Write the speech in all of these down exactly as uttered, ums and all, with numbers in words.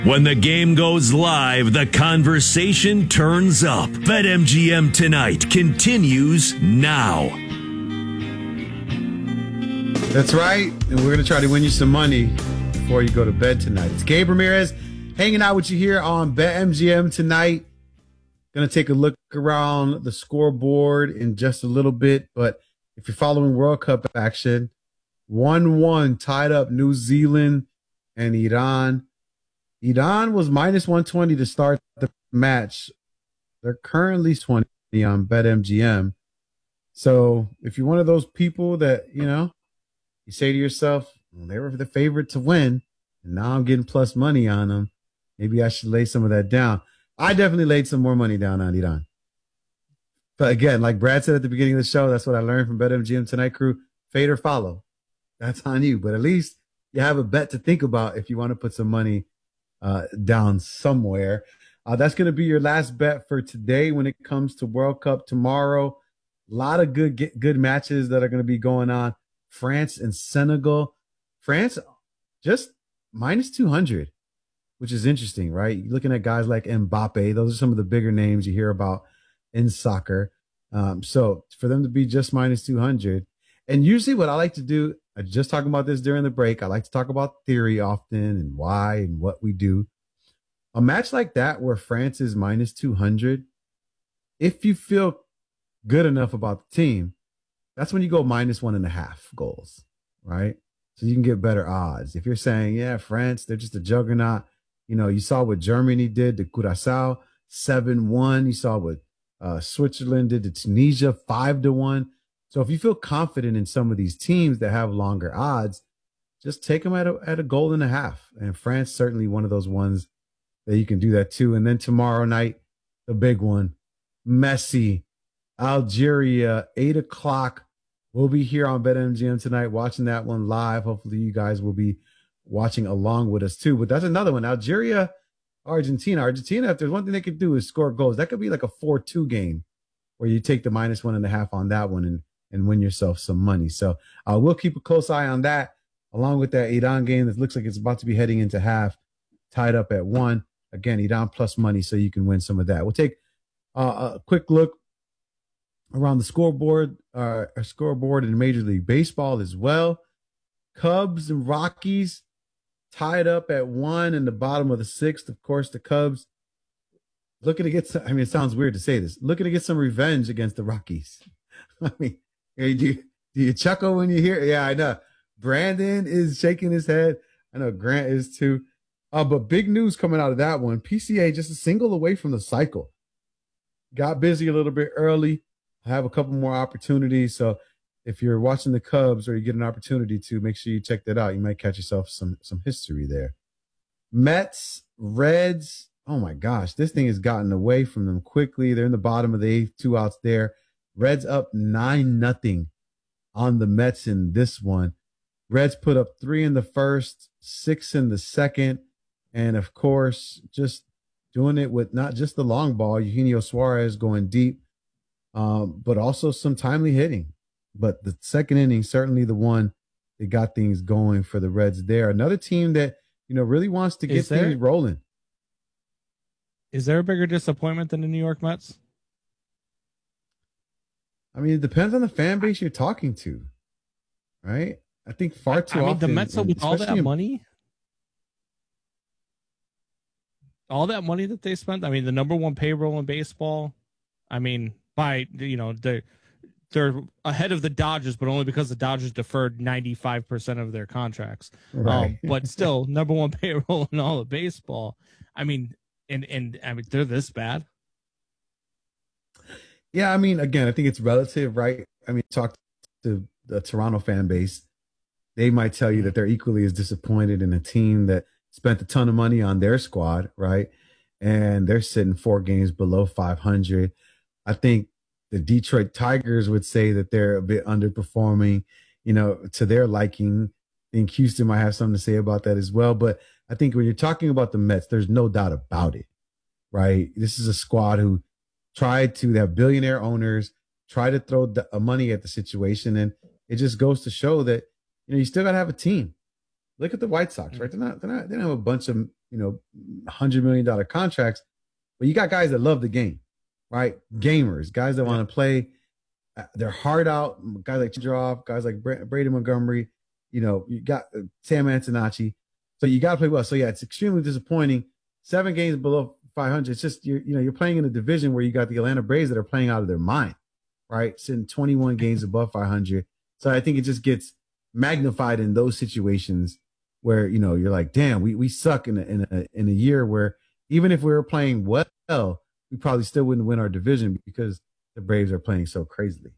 When the game goes live, the conversation turns up. BetMGM Tonight continues now. That's right. And we're going to try to win you some money before you go to bed tonight. It's Gabe Ramirez hanging out with you here on BetMGM Tonight. Going to take a look around the scoreboard in just a little bit. But if you're following World Cup action, one one tied up New Zealand and Iran. Iran was minus one twenty to start the match. They're currently twenty on BetMGM. So if you're one of those people that, you know, you say to yourself, well, they were the favorite to win, and now I'm getting plus money on them, maybe I should lay some of that down. I definitely laid some more money down on Iran. But again, like Brad said at the beginning of the show, that's what I learned from BetMGM Tonight crew. Fade or follow. That's on you. But at least you have a bet to think about if you want to put some money Uh, down somewhere. Uh, that's going to be your last bet for today when it comes to World Cup tomorrow. A lot of good get, good matches that are going to be going on. France and Senegal. France just minus two hundred, which is interesting, right? You're looking at guys like Mbappe. Those are some of the bigger names you hear about in soccer. Um, so for them to be just minus two hundred. And usually what I like to do, I was just talking about this during the break. I like to talk about theory often and why and what we do. A match like that where France is minus two hundred, if you feel good enough about the team, that's when you go minus one and a half goals, right? So you can get better odds. If you're saying, yeah, France, they're just a juggernaut. You know, you saw what Germany did to Curaçao, seven one. You saw what uh, Switzerland did to Tunisia, five to one. So if you feel confident in some of these teams that have longer odds, just take them at a, at a goal and a half. And France certainly one of those ones that you can do that too. And then tomorrow night, the big one, Messi, Algeria, eight o'clock. We'll be here on BetMGM Tonight watching that one live. Hopefully you guys will be watching along with us too. But that's another one. Algeria, Argentina. Argentina, if there's one thing they could do is score goals. That could be like a four two game where you take the minus one and a half on that one and and win yourself some money. So uh, we'll keep a close eye on that, along with that Iran game that looks like it's about to be heading into half, tied up at one. Again, Iran plus money, so you can win some of that. We'll take uh, a quick look around the scoreboard, uh, a scoreboard in Major League Baseball as well. Cubs and Rockies tied up at one in the bottom of the sixth. Of course, the Cubs looking to get some, I mean, it sounds weird to say this, looking to get some revenge against the Rockies. I mean, Hey, do, you, do you chuckle when you hear it? Yeah, I know. Brandon is shaking his head. I know Grant is too. Uh, but big news coming out of that one. P C A just a single away from the cycle. Got busy a little bit early. I have a couple more opportunities. So if you're watching the Cubs or you get an opportunity to, make sure you check that out. You might catch yourself some, some history there. Mets, Reds. Oh, my gosh. This thing has gotten away from them quickly. They're in the bottom of the eighth, two outs there. Reds up nine nothing on the Mets in this one. Reds put up three in the first, six in the second, and of course, just doing it with not just the long ball, Eugenio Suarez going deep, um, but also some timely hitting. But the second inning, certainly the one that got things going for the Reds there. Another team that, you know, really wants to get Is there, things rolling. Is there a bigger disappointment than the New York Mets? I mean, it depends on the fan base you're talking to, right? I think far too I mean, often. the Mets with all that in, money, all that money that they spent. I mean, the number one payroll in baseball. I mean, by you know, they're they're ahead of the Dodgers, but only because the Dodgers deferred ninety-five percent of their contracts. Right. Um, but still, number one payroll in all of baseball. I mean, and and I mean, they're this bad. Yeah, I mean, again, I think it's relative, right? I mean, talk to the Toronto fan base. They might tell you that they're equally as disappointed in a team that spent a ton of money on their squad, right? And they're sitting four games below five hundred. I think the Detroit Tigers would say that they're a bit underperforming, you know, to their liking. I think Houston might have something to say about that as well. But I think when you're talking about the Mets, there's no doubt about it, right? This is a squad who tried to have billionaire owners, try to throw the, uh, money at the situation. And it just goes to show that, you know, you still got to have a team. Look at the White Sox, right? They're not, they're not, they don't have a bunch of you know, one hundred million dollars contracts. But you got guys that love the game, right? Gamers, guys that want to play their heart out, guys like Chidroff, guys like Brady Montgomery, you know, you got uh, Sam Antonacci. So you got to play well. So, yeah, it's extremely disappointing. Seven games below five hundred. It's just, you're, you know, you're playing in a division where you got the Atlanta Braves that are playing out of their mind, right? Sitting twenty-one games above five hundred. So I think it just gets magnified in those situations where, you know, you're like, damn, we, we suck in a, in a, in a year where even if we were playing well, we probably still wouldn't win our division because the Braves are playing so crazily.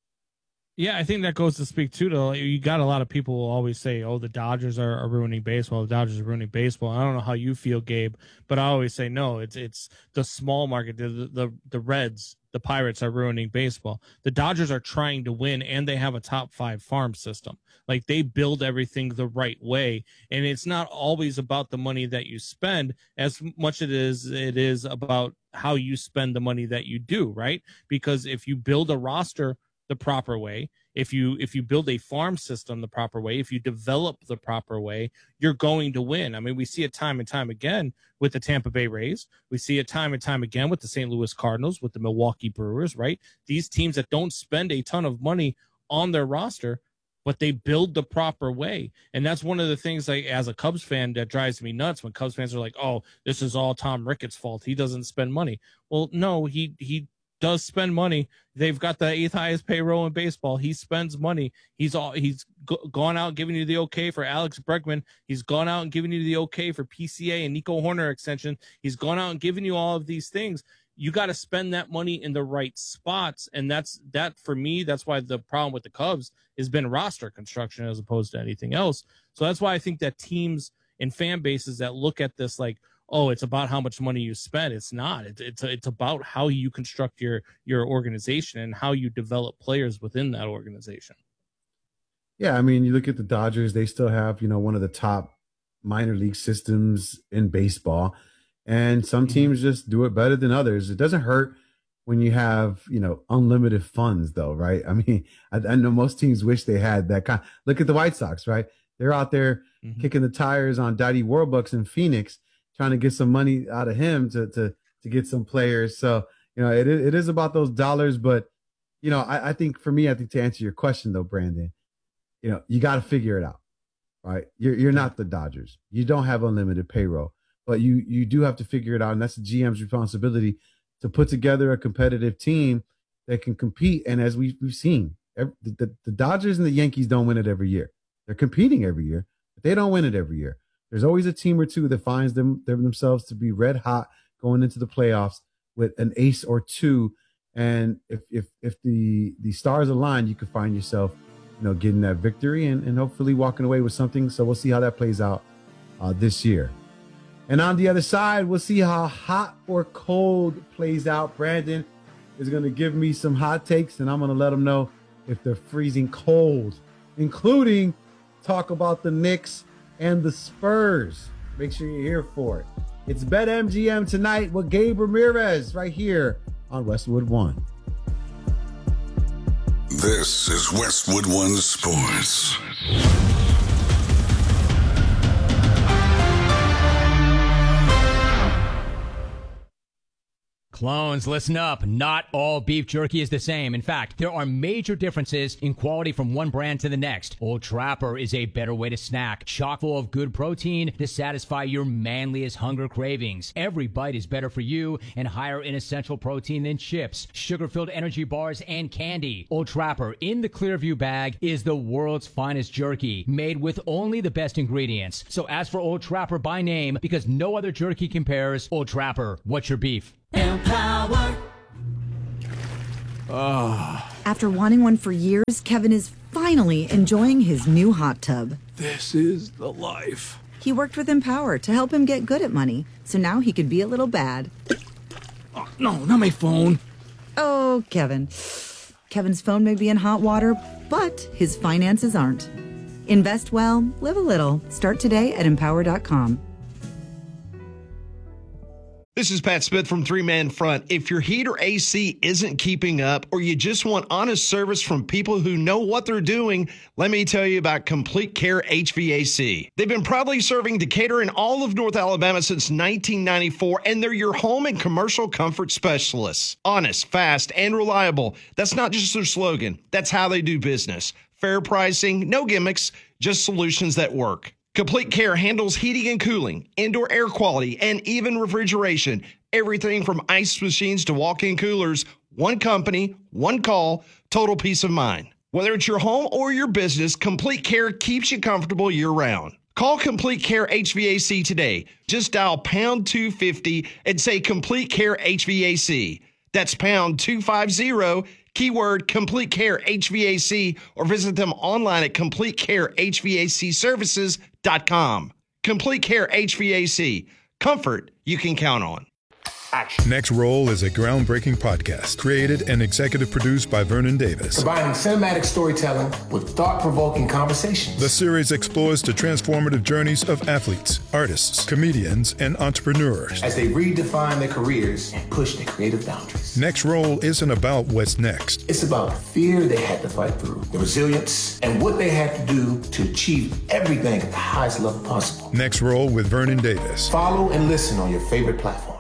Yeah, I think that goes to speak too. To you got a lot of people who always say, "Oh, the Dodgers are, are ruining baseball. The Dodgers are ruining baseball." I don't know how you feel, Gabe, but I always say no. It's it's the small market, the the the Reds, the Pirates are ruining baseball. The Dodgers are trying to win, and they have a top five farm system. Like they build everything the right way, and it's not always about the money that you spend as much as it is it is about how you spend the money that you do, right? Because if you build a roster the proper way, if you if you build a farm system the proper way, if you develop the proper way, you're going to win. I mean, we see it time and time again with the Tampa Bay Rays. We see it time and time again with the Saint Louis Cardinals, with the Milwaukee Brewers, right? These teams that don't spend a ton of money on their roster, but they build the proper way. And that's one of the things, like, as a Cubs fan, that drives me nuts when Cubs fans are like, oh, this is all Tom Ricketts' fault. He doesn't spend money. Well, no, he he does spend money. They've got the eighth highest payroll in baseball. He spends money. He's all he's go, gone out giving you the okay for Alex Bregman. He's gone out and giving you the okay for P C A and Nico Horner extension. He's gone out and giving you all of these things. You got to spend that money in the right spots. And that's that for me. That's why the problem with the Cubs has been roster construction as opposed to anything else. So that's why I think that teams and fan bases that look at this like, oh, it's about how much money you spend. It's not. It's it's it's about how you construct your your organization and how you develop players within that organization. Yeah, I mean, you look at the Dodgers; they still have, you know, one of the top minor league systems in baseball, and some teams just do it better than others. It doesn't hurt when you have, you know, unlimited funds, though, right? I mean, I, I know most teams wish they had that kind. Look at the White Sox, right? They're out there mm-hmm. kicking the tires on Daddy Warbucks in Phoenix, trying to get some money out of him to to to get some players. So, you know, it it is about those dollars. But, you know, I, I think for me, I think to answer your question, though, Brandon, you know, you got to figure it out, right? You're you're not the Dodgers. You don't have unlimited payroll, but you you do have to figure it out. And that's the G M's responsibility to put together a competitive team that can compete. And as we, we've seen, every, the, the Dodgers and the Yankees don't win it every year. They're competing every year, but they don't win it every year. There's always a team or two that finds them, them themselves to be red hot going into the playoffs with an ace or two. And if if if the the stars align, you can find yourself, you know, getting that victory and, and hopefully walking away with something. So we'll see how that plays out uh, this year. And on the other side, we'll see how hot or cold plays out. Brandon is going to give me some hot takes, and I'm going to let him know if they're freezing cold, including talk about the Knicks and the Spurs. Make sure you're here for it. It's BetMGM tonight with Gabe Ramirez right here on Westwood One. This is Westwood One Sports. Clones, listen up. Not all beef jerky is the same. In fact, there are major differences in quality from one brand to the next. Old Trapper is a better way to snack, chock full of good protein to satisfy your manliest hunger cravings. Every bite is better for you and higher in essential protein than chips, sugar-filled energy bars, and candy. Old Trapper in the Clearview bag is the world's finest jerky, made with only the best ingredients. So ask for Old Trapper by name because no other jerky compares. Old Trapper, what's your beef? Empower. Oh. After wanting one for years, Kevin is finally enjoying his new hot tub. This is the life. He worked with Empower to help him get good at money, so now he could be a little bad. Oh, no, not my phone. Oh, Kevin. Kevin's phone may be in hot water, but his finances aren't. Invest well, live a little. Start today at empower dot com. This is Pat Smith from Three Man Front. If your heat or A C isn't keeping up, or you just want honest service from people who know what they're doing, let me tell you about Complete Care H V A C. They've been proudly serving Decatur and all of North Alabama since nineteen ninety-four, and they're your home and commercial comfort specialists. Honest, fast, and reliable. That's not just their slogan. That's how they do business. Fair pricing, no gimmicks, just solutions that work. Complete Care handles heating and cooling, indoor air quality, and even refrigeration. Everything from ice machines to walk-in coolers. One company, one call, total peace of mind. Whether it's your home or your business, Complete Care keeps you comfortable year-round. Call Complete Care H V A C today. Just dial pound two fifty and say Complete Care H V A C. That's pound two fifty, keyword Complete Care H V A C, or visit them online at complete care h v a c services dot com. Complete Care H V A C. Comfort you can count on. Action. Next Roll is a groundbreaking podcast created and executive produced by Vernon Davis. Combining cinematic storytelling with thought-provoking conversations. The series explores the transformative journeys of athletes, artists, comedians, and entrepreneurs as they redefine their careers and push their creative boundaries. Next Roll isn't about what's next. It's about the fear they had to fight through, the resilience, and what they had to do to achieve everything at the highest level possible. Next Roll with Vernon Davis. Follow and listen on your favorite platform.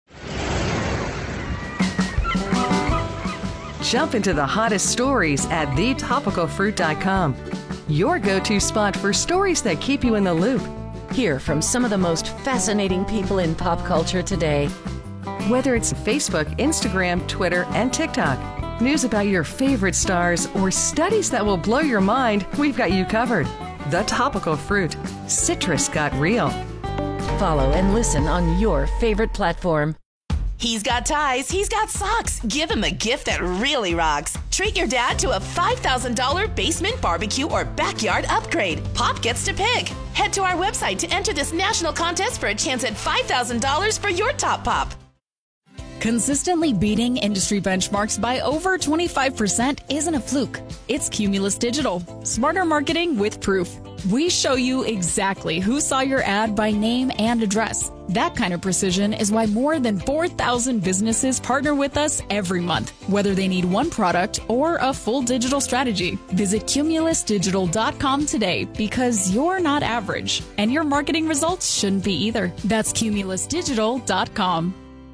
Jump into the hottest stories at the topical fruit dot com. Your go-to spot for stories that keep you in the loop. Hear from some of the most fascinating people in pop culture today. Whether it's Facebook, Instagram, Twitter, and TikTok, news about your favorite stars, or studies that will blow your mind, we've got you covered. The Topical Fruit. Citrus got real. Follow and listen on your favorite platform. He's got ties, he's got socks. Give him a gift that really rocks. Treat your dad to a five thousand dollars basement barbecue or backyard upgrade. Pop gets to pick. Head to our website to enter this national contest for a chance at five thousand dollars for your top pop. Consistently beating industry benchmarks by over twenty-five percent isn't a fluke. It's Cumulus Digital. Smarter marketing with proof. We show you exactly who saw your ad by name and address. That kind of precision is why more than four thousand businesses partner with us every month, whether they need one product or a full digital strategy. Visit cumulus digital dot com today, because you're not average, and your marketing results shouldn't be either. That's cumulus digital dot com.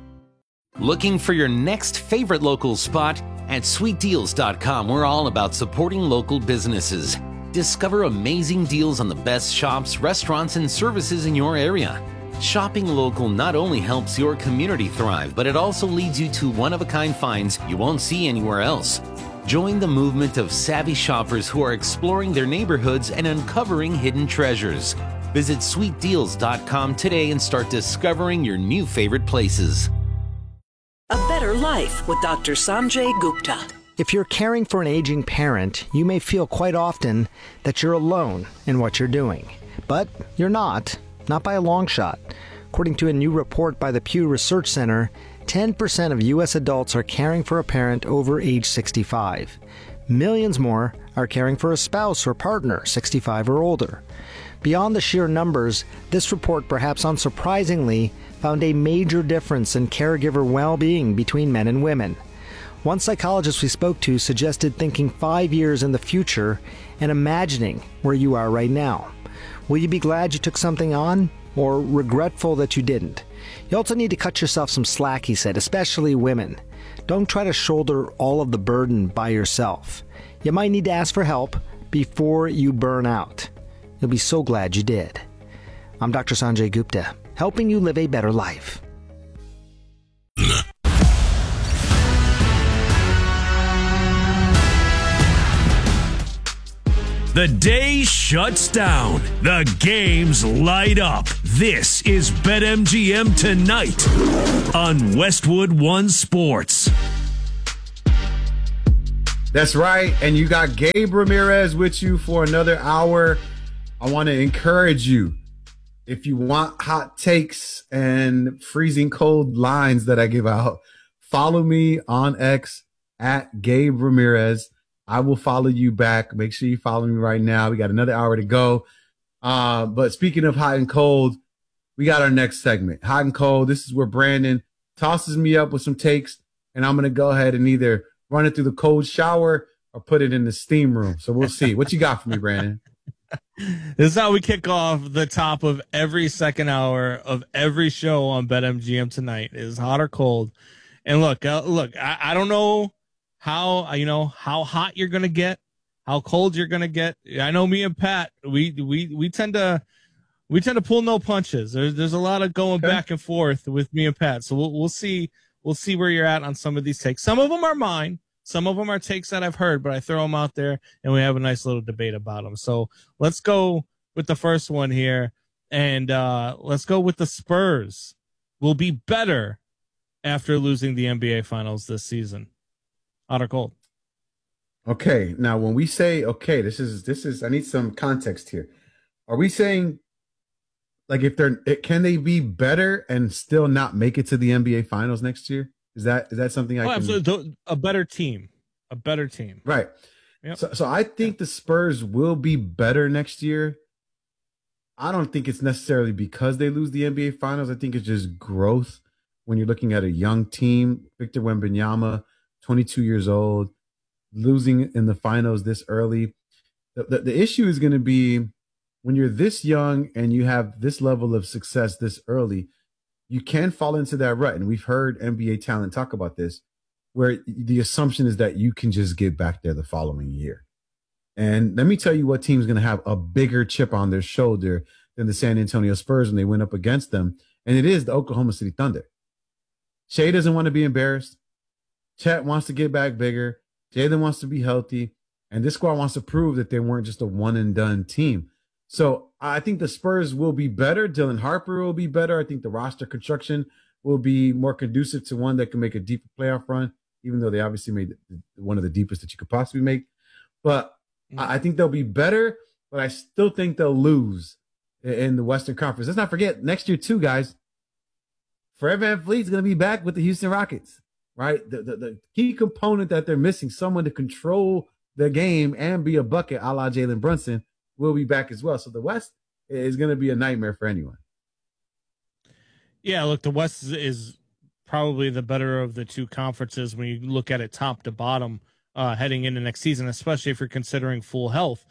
Looking for your next favorite local spot? At sweet deals dot com, we're all about supporting local businesses. Discover amazing deals on the best shops, restaurants, and services in your area. Shopping local not only helps your community thrive, but it also leads you to one-of-a-kind finds you won't see anywhere else. Join the movement of savvy shoppers who are exploring their neighborhoods and uncovering hidden treasures. Visit sweet deals dot com today and start discovering your new favorite places. A Better Life with Doctor Sanjay Gupta. If you're caring for an aging parent, you may feel quite often that you're alone in what you're doing. But you're not, not by a long shot. According to a new report by the Pew Research Center, ten percent of U S adults are caring for a parent over age sixty-five. Millions more are caring for a spouse or partner sixty-five or older. Beyond the sheer numbers, this report, perhaps unsurprisingly, found a major difference in caregiver well-being between men and women. One psychologist we spoke to suggested thinking five years in the future and imagining where you are right now. Will you be glad you took something on, or regretful that you didn't? You also need to cut yourself some slack, he said, especially women. Don't try to shoulder all of the burden by yourself. You might need to ask for help before you burn out. You'll be so glad you did. I'm Doctor Sanjay Gupta, helping you live a better life. The day shuts down. The games light up. This is BetMGM Tonight on Westwood One Sports. That's right. And you got Gabe Ramirez with you for another hour. I want to encourage you, if you want hot takes and freezing cold lines that I give out, follow me on X at Gabe Ramirez. I will follow you back. Make sure you follow me right now. We got another hour to go. Uh, but speaking of hot and cold, we got our next segment, Hot and Cold. This is where Brandon tosses me up with some takes, and I'm going to go ahead and either run it through the cold shower or put it in the steam room. So we'll see. What you got for me, Brandon? This is how we kick off the top of every second hour of every show on BetMGM tonight. Is hot or cold. And look, uh, look, I, I don't know how, you know, how hot you're going to get, how cold you're going to get. I know me and Pat, we, we, we tend to, we tend to pull no punches. There's, there's a lot of going okay. back and forth with me and Pat. So we'll, we'll see, we'll see where you're at on some of these takes. Some of them are mine. Some of them are takes that I've heard, but I throw them out there and we have a nice little debate about them. So let's go with the first one here. And uh, let's go with the Spurs will be better after losing the N B A Finals this season. Hot or cold? Okay. Now, when we say, okay, this is, this is, I need some context here. Are we saying, like, if they're, can they be better and still not make it to the N B A Finals next year? Is that is that something I oh, can? Absolutely. A better team, a better team, right? Yep. So, so I think the Spurs will be better next year. I don't think it's necessarily because they lose the N B A Finals. I think it's just growth. When you're looking at a young team, Victor Wembanyama, twenty-two years old, losing in the finals this early. The, the, the issue is going to be when you're this young and you have this level of success this early. You can fall into that rut. And we've heard N B A talent talk about this, where the assumption is that you can just get back there the following year. And let me tell you what team's going to have a bigger chip on their shoulder than the San Antonio Spurs when they went up against them. And it is the Oklahoma City Thunder. Shea doesn't want to be embarrassed. Chet wants to get back bigger. Jalen wants to be healthy. And this squad wants to prove that they weren't just a one and done team. So I think the Spurs will be better. Dylan Harper will be better. I think the roster construction will be more conducive to one that can make a deeper playoff run, even though they obviously made one of the deepest that you could possibly make. But mm-hmm. I think they'll be better, but I still think they'll lose in the Western Conference. Let's not forget, next year too, guys, Fred VanVleet's going to be back with the Houston Rockets, right? The, the, the key component that they're missing, someone to control the game and be a bucket a la Jalen Brunson, will be back as well. So the West is going to be a nightmare for anyone. Yeah, look, the West is, is probably the better of the two conferences when you look at it top to bottom uh, heading into next season, especially if you're considering full health.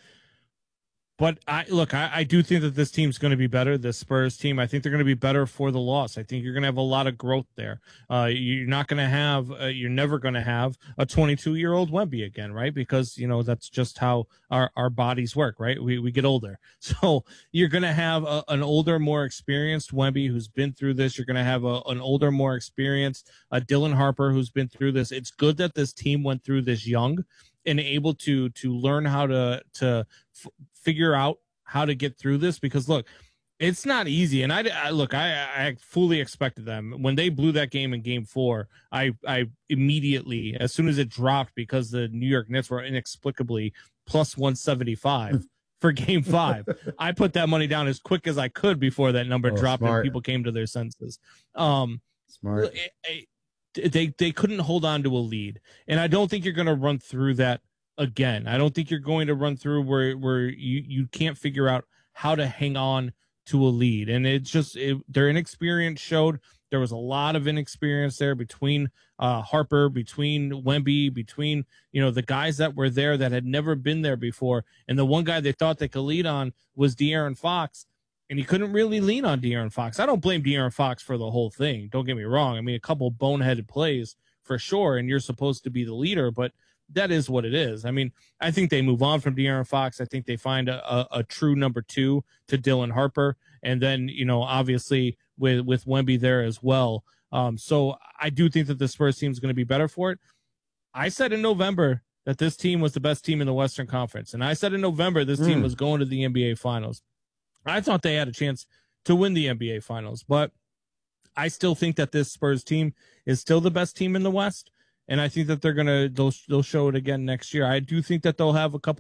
But I look, I, I do think that this team's going to be better. The Spurs team, I think they're going to be better for the loss. I think you're going to have a lot of growth there. Uh, you're not going to have, uh, you're never going to have a twenty-two year old Wemby again, right? Because you know that's just how our, our bodies work, right? We we get older, so you're going to have a, an older, more experienced Wemby who's been through this. You're going to have a, an older, more experienced uh, Dylan Harper who's been through this. It's good that this team went through this young and able to to learn how to to f- figure out how to get through this, because look, it's not easy. And I, I look, I, I fully expected them when they blew that game in game four. I, I immediately, as soon as it dropped, because the New York Knicks were inexplicably plus one seventy-five for game five, I put that money down as quick as I could before that number oh, dropped smart. And people came to their senses. Um, smart. It, it, they they couldn't hold on to a lead, and I don't think you're going to run through that again. I don't think you're going to run through where where you you can't figure out how to hang on to a lead, and it's just it, their inexperience showed. There was a lot of inexperience there between uh, Harper, between Wemby, between you know the guys that were there that had never been there before, and the one guy they thought they could lead on was De'Aaron Fox. And he couldn't really lean on De'Aaron Fox. I don't blame De'Aaron Fox for the whole thing. Don't get me wrong. I mean, a couple boneheaded plays for sure, and you're supposed to be the leader, but that is what it is. I mean, I think they move on from De'Aaron Fox. I think they find a, a, a true number two to Dylan Harper, and then, you know, obviously with, with Wemby there as well. Um, so I do think that the Spurs team is going to be better for it. I said in November that this team was the best team in the Western Conference, and I said in November this mm. team was going to the N B A Finals. I thought they had a chance to win the N B A Finals, but I still think that this Spurs team is still the best team in the West, and I think that they're gonna they'll they'll show it again next year. I do think that they'll have a couple